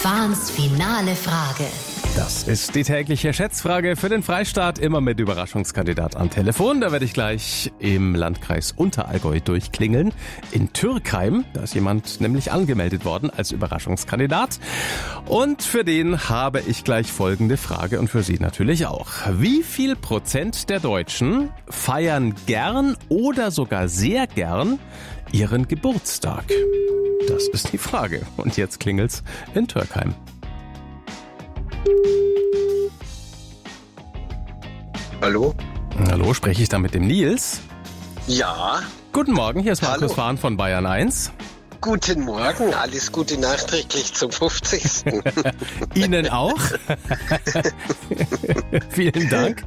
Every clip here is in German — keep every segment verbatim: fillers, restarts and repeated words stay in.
Fahns finale Frage. Das ist die tägliche Schätzfrage für den Freistaat, immer mit Überraschungskandidat am Telefon. Da werde ich gleich im Landkreis Unterallgäu durchklingeln. In Türkheim, da ist jemand nämlich angemeldet worden als Überraschungskandidat. Und für den habe ich gleich folgende Frage und für Sie natürlich auch. Wie viel Prozent der Deutschen feiern gern oder sogar sehr gern ihren Geburtstag? Das ist die Frage. Und jetzt klingelt's in Türkheim. Hallo? Hallo, spreche ich da mit dem Nils? Ja. Guten Morgen, hier ist Markus Hallo. Fahn von Bayern eins. Guten Morgen, alles Gute nachträglich zum fünfzigsten Ihnen auch. Vielen Dank.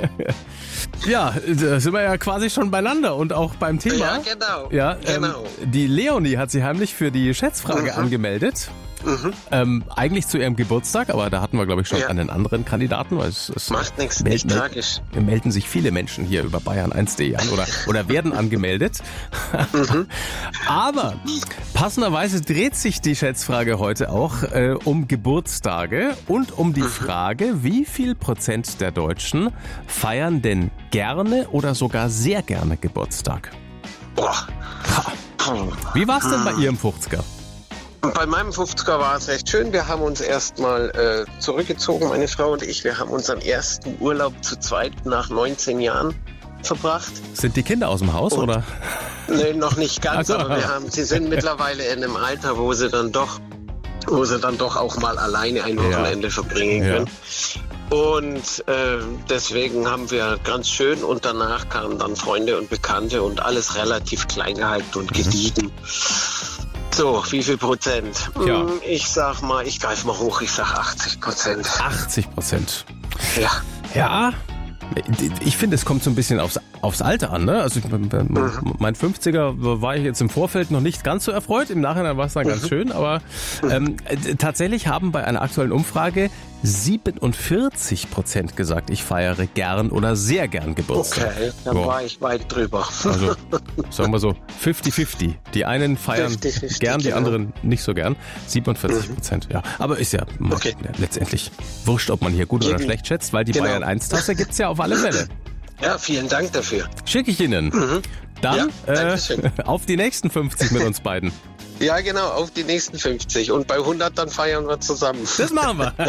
Ja, da sind wir ja quasi schon beieinander und auch beim Thema. Ja, genau. Ja, genau. Ähm, die Leonie hat sich heimlich für die Schätzfrage Mhm. angemeldet. Mhm. Ähm, eigentlich zu ihrem Geburtstag, aber da hatten wir, glaube ich, schon Ja. einen anderen Kandidaten. Weil es, es Macht nichts, mel- nicht mel- tragisch. melden sich viele Menschen hier über bayern eins punkt de an oder, oder werden angemeldet. Mhm. Aber passenderweise dreht sich die Schätzfrage heute auch äh, um Geburtstage und um die Mhm. Frage, wie viel Prozent der Deutschen feiern denn gerne oder sogar sehr gerne Geburtstag? Boah. Ha. Puh. Wie war es denn bei Ihrem fünfziger? Und bei meinem fünfziger war es recht schön. Wir haben uns erstmal äh, zurückgezogen, meine Frau und ich. Wir haben unseren ersten Urlaub zu zweit nach neunzehn Jahren verbracht. Sind die Kinder aus dem Haus Und- oder? Nee, noch nicht ganz, Ach so. aber wir haben, sie sind mittlerweile in einem Alter, wo sie dann doch, wo sie dann doch auch mal alleine ein Wochenende verbringen Ja. können. Und äh, deswegen haben wir ganz schön und danach kamen dann Freunde und Bekannte und alles relativ klein gehalten und gediegen. So, wie viel Prozent? Ja. Hm, Ich sag mal, ich greife mal hoch, ich sag achtzig Prozent. achtzig Prozent. Ja. Ja, ich finde, es kommt so ein bisschen aufs, aufs Alter an. Ne? Also ich, mein fünfziger war ich jetzt im Vorfeld noch nicht ganz so erfreut. Im Nachhinein war es dann ganz Mhm. schön. Aber ähm, äh, tatsächlich haben bei einer aktuellen Umfrage siebenundvierzig Prozent gesagt, ich feiere gern oder sehr gern Geburtstag. Okay, dann Ja. war ich weit drüber. Also sagen wir so fifty fifty. Die einen feiern fifty fifty, gern, die genau. anderen nicht so gern. siebenundvierzig Prozent, ja. Aber ist ja Okay. letztendlich wurscht, ob man hier gut oder Eben. schlecht schätzt, weil die Genau. Bayern eins Tasse gibt's ja auf alle Fälle. Ja, vielen Dank dafür. Schicke ich Ihnen. Dann Ja, äh, Dankeschön. auf die nächsten fünfzig mit uns beiden. Ja, genau, auf die nächsten fünfzig. Und bei hundert dann feiern wir zusammen. Das machen wir.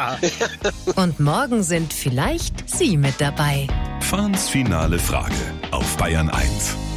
Und morgen sind vielleicht Sie mit dabei. Fahns finale Frage auf Bayern eins.